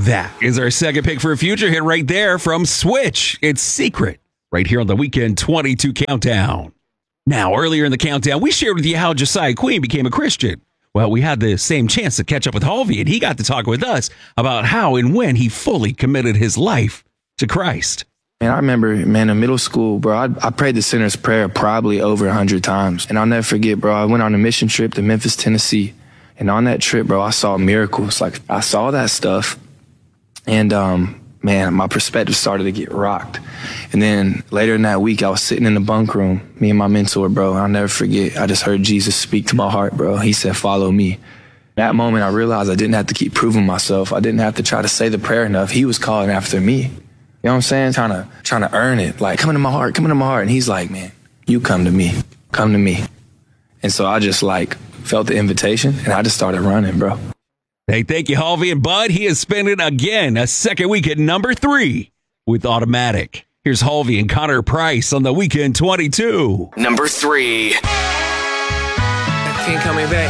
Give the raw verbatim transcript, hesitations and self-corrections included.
That is our second pick for a future hit right there from Switch. It's Secret, right here on the Weekend twenty-two Countdown. Now, earlier in the countdown, we shared with you how Josiah Queen became a Christian. Well, we had the same chance to catch up with Halvey, and he got to talk with us about how and when he fully committed his life to Christ. Man, I remember, man, in middle school, bro, I, I prayed the sinner's prayer probably over a hundred times. And I'll never forget, bro, I went on a mission trip to Memphis, Tennessee. And on that trip, bro, I saw miracles. Like, I saw that stuff. And, um, man, my perspective started to get rocked. And then later in that week, I was sitting in the bunk room, me and my mentor, bro. I'll never forget. I just heard Jesus speak to my heart, bro. He said, follow me. That moment, I realized I didn't have to keep proving myself. I didn't have to try to say the prayer enough. He was calling after me. You know what I'm saying? Trying to, trying to earn it. Like, come into my heart, come into my heart. And he's like, man, you come to me, come to me. And so I just like felt the invitation and I just started running, bro. Hey, thank you, Halvey and Bud. He is spending again a second week at number three with Automatic. Here's Halvey and Connor Price on the Weekend twenty-two. Number three. Can't call me back.